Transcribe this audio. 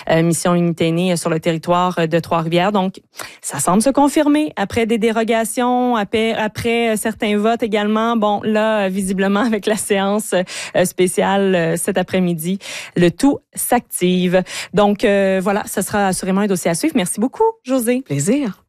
mission Unité Aînée sur le territoire de Trois-Rivières. Donc, ça semble se confirmer après des dérogations, après certains votes également. Bon, là, visiblement, avec la séance spéciale cet après-midi, le tout s'active. Donc, voilà, ce sera assurément un dossier à suivre. Merci beaucoup, Josée. Plaisir.